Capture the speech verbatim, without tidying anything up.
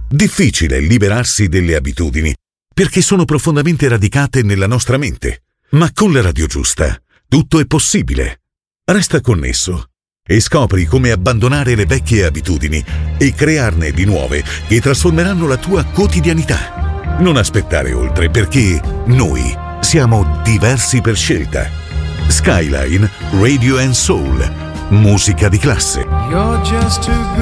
Difficile liberarsi delle abitudini, perché sono profondamente radicate nella nostra mente. Ma con la radio giusta, tutto è possibile. Resta connesso e scopri come abbandonare le vecchie abitudini e crearne di nuove che trasformeranno la tua quotidianità. Non aspettare oltre, perché noi siamo diversi per scelta. Skyline Radio and Soul, musica di classe. You're just too good.